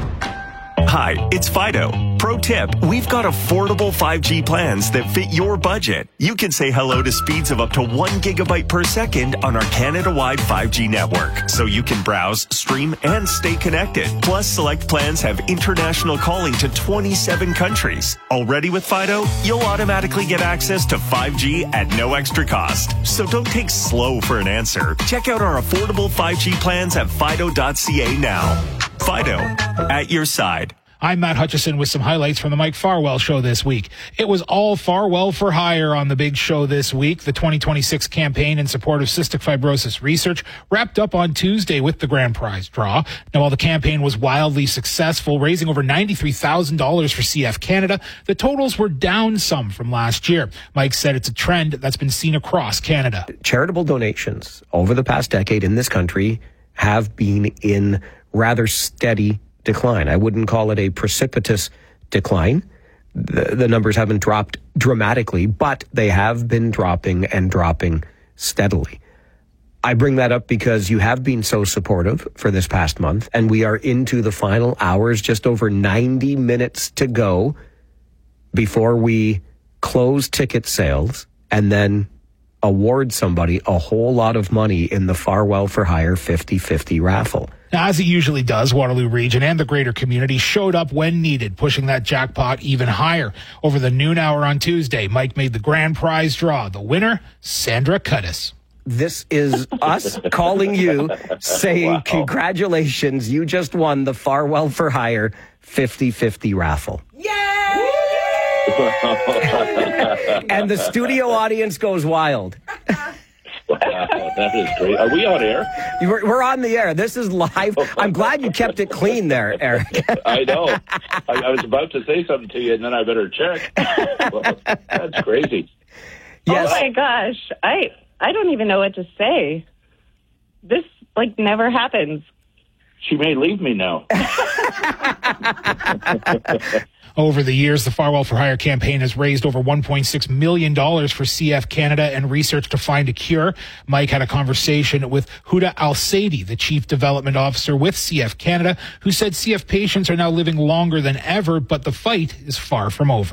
Hi, it's Fido. Pro tip, we've got affordable five G plans that fit your budget. You can say hello to speeds of up to one gigabyte per second on our Canada-wide five G network. So you can browse, stream, and stay connected. Plus, select plans have international calling to twenty-seven countries. Already with Fido, you'll automatically get access to five G at no extra cost. So don't take slow for an answer. Check out our affordable five G plans at fido dot c a now. Fido, at your side. I'm Matt Hutchison with some highlights from the Mike Farwell Show this week. It was all Farwell for hire on the big show this week. The twenty twenty-six campaign in support of cystic fibrosis research wrapped up on Tuesday with the grand prize draw. Now, while the campaign was wildly successful, raising over ninety-three thousand dollars for C F Canada, the totals were down some from last year. Mike said it's a trend that's been seen across Canada. Charitable donations over the past decade in this country have been in rather steady decline. I wouldn't call it a precipitous decline. The, the numbers haven't dropped dramatically, but they have been dropping and dropping steadily. I bring that up because you have been so supportive for this past month, and we are into the final hours, just over ninety minutes to go before we close ticket sales and then award somebody a whole lot of money in the Farwell for Hire fifty fifty raffle. Now, as it usually does, Waterloo Region and the greater community showed up when needed, pushing that jackpot even higher. Over the noon hour on Tuesday, Mike made the grand prize draw. The winner, Sandra Cudis. This is us calling you, saying, wow, congratulations, you just won the Farwell for Hire fifty fifty raffle. Yay! And the studio audience goes wild. Wow, that is great. Are we on air? We're, we're on the air. This is live. I'm glad you kept it clean there, Eric. I know. I, I was about to say something to you, and then I better check. Well, that's crazy. Yes. Oh, my gosh. I I don't even know what to say. This, like, never happens. She may leave me now. Over the years, the Farwell for Hire campaign has raised over one point six million dollars for C F Canada and research to find a cure. Mike had a conversation with Huda Al-Saidi, the Chief Development Officer with C F Canada, who said C F patients are now living longer than ever, but the fight is far from over.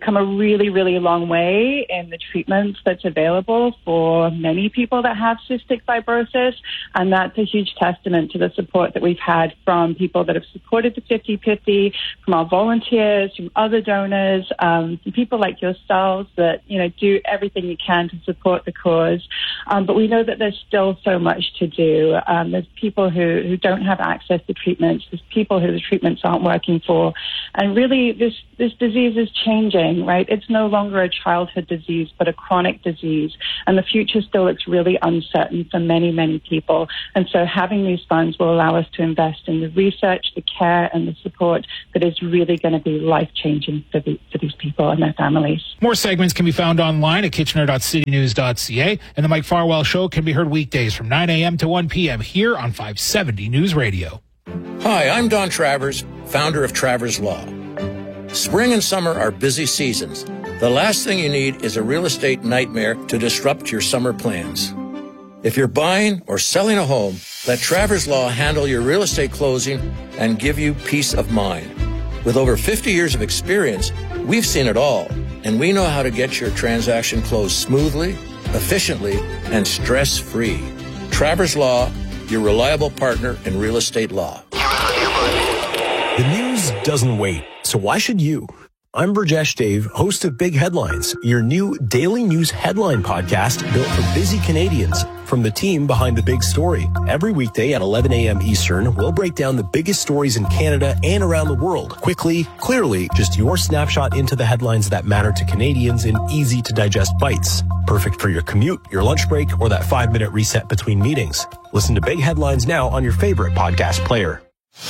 come a really, really long way in the treatments that's available for many people that have cystic fibrosis. And that's a huge testament to the support that we've had from people that have supported the fifty fifty, from our volunteers, from other donors, um, from people like yourselves that, you know, do everything you can to support the cause. Um, but we know that there's still so much to do. Um, there's people who, who don't have access to treatments. There's people who the treatments aren't working for. And really, this, this disease is changing, right? It's no longer a childhood disease, but a chronic disease. And the future still looks really uncertain for many, many people. And so having these funds will allow us to invest in the research, the care, and the support that is really going to be life-changing for, the, for these people and their families. More segments can be found online at kitchener dot city news dot c a, and the Mike Farwell Show can be heard weekdays from nine a.m. to one p.m. here on five seventy News Radio. Hi, I'm Don Travers, founder of Travers Law. Spring and summer are busy seasons. The last thing you need is a real estate nightmare to disrupt your summer plans. If you're buying or selling a home, let Travers Law handle your real estate closing and give you peace of mind. With over fifty years of experience, we've seen it all, and we know how to get your transaction closed smoothly, efficiently, and stress-free. Travers Law, your reliable partner in real estate law. The news doesn't wait, so why should you? I'm Burjesh Dave, host of Big Headlines, your new daily news headline podcast built for busy Canadians from the team behind the big story. Every weekday at eleven a.m. Eastern, we'll break down the biggest stories in Canada and around the world. Quickly, clearly, just your snapshot into the headlines that matter to Canadians in easy-to-digest bites. Perfect for your commute, your lunch break, or that five-minute reset between meetings. Listen to Big Headlines now on your favorite podcast player.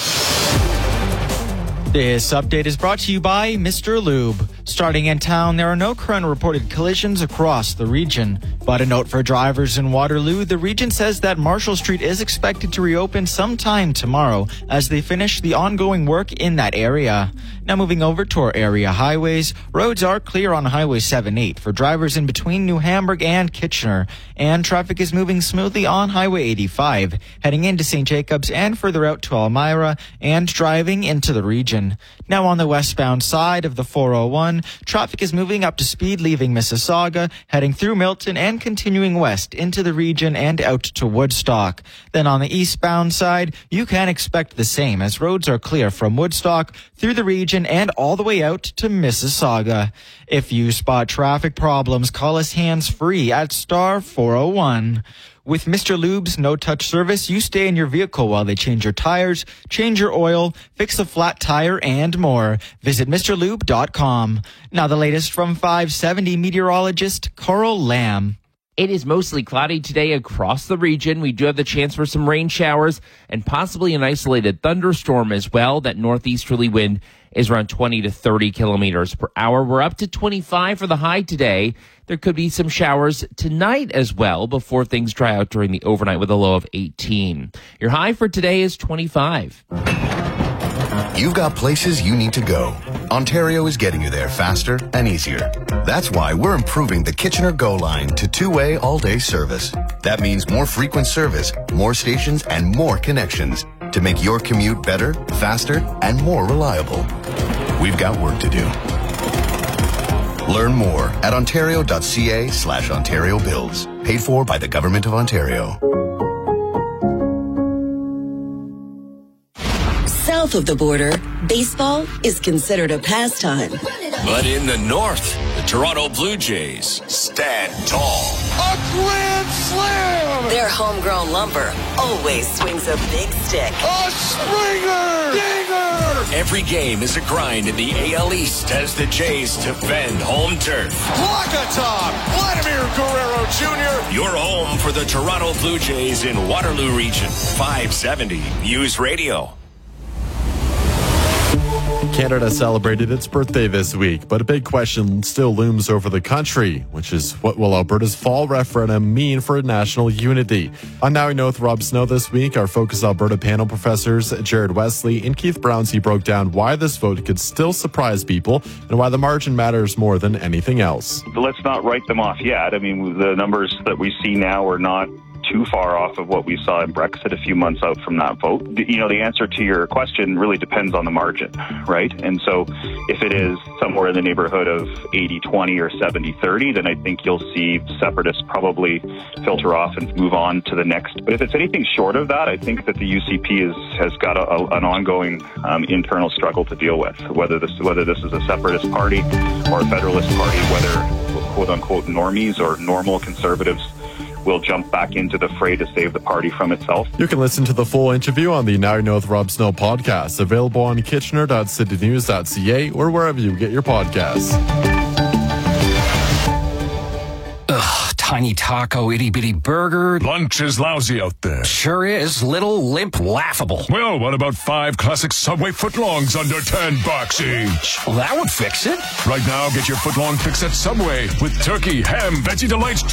This update is brought to you by Mister Lube. Starting in town, there are no current reported collisions across the region. But a note for drivers in Waterloo, the region says that Marshall Street is expected to reopen sometime tomorrow as they finish the ongoing work in that area. Now moving over to our area highways, roads are clear on Highway seven eight for drivers in between New Hamburg and Kitchener. And traffic is moving smoothly on Highway eighty-five, heading into Saint Jacobs and further out to Elmira and driving into the region. Now on the westbound side of the four oh one, traffic is moving up to speed leaving Mississauga, heading through Milton and continuing west into the region and out to Woodstock. Then on the eastbound side, you can expect the same as roads are clear from Woodstock through the region and all the way out to Mississauga. If you spot traffic problems, call us hands-free at star four oh one. With Mister Lube's no-touch service, you stay in your vehicle while they change your tires, change your oil, fix a flat tire, and more. Visit Mr Lube dot com. Now the latest from five seventy meteorologist Carl Lamb. It is mostly cloudy today across the region. We do have the chance for some rain showers and possibly an isolated thunderstorm as well. That northeasterly wind is around twenty to thirty kilometers per hour. We're up to twenty-five for the high today. There could be some showers tonight as well before things dry out during the overnight with a low of eighteen. Your high for today is twenty-five. You've got places you need to go. Ontario is getting you there faster and easier. That's why we're improving the Kitchener Go line to two-way all-day service. That means more frequent service, more stations, and more connections to make your commute better, faster, and more reliable. We've got work to do. Learn more at ontario.ca slash Ontario Builds. Paid for by the Government of Ontario. South of the border, baseball is considered a pastime. But in the north, the Toronto Blue Jays stand tall. A grand slam! Their homegrown lumber always swings a big stick. A Springer! Dinger! Every game is a grind in the A L East as the Jays defend home turf. Walkatom! Vladimir Guerrero Junior Your home for the Toronto Blue Jays in Waterloo Region. five seventy News Radio. Canada celebrated its birthday this week, but a big question still looms over the country, which is what will Alberta's fall referendum mean for national unity? On Now We Know with Rob Snow this week, our Focus Alberta panel professors Jared Wesley and Keith Brownsey broke down why this vote could still surprise people and why the margin matters more than anything else. Let's not write them off yet. I mean, the numbers that we see now are not too far off of what we saw in Brexit a few months out from that vote. You know, the answer to your question really depends on the margin, right? And so if it is somewhere in the neighborhood of eighty twenty or seventy thirty, then I think you'll see separatists probably filter off and move on to the next. But if it's anything short of that, I think that the U C P is, has got a, a, an ongoing um, internal struggle to deal with, whether this, whether this is a separatist party or a federalist party, whether quote-unquote normies or normal conservatives will jump back into the fray to save the party from itself. You can listen to the full interview on the Now You Know with Rob Snow podcast, available on kitchener dot city news dot c a or wherever you get your podcasts. Ugh, tiny taco, itty-bitty burger. Lunch is lousy out there. Sure is. Little, limp, laughable. Well, what about five classic Subway footlongs under ten bucks each? Well, that would fix it. Right now, get your footlong fix at Subway with turkey, ham, veggie delights,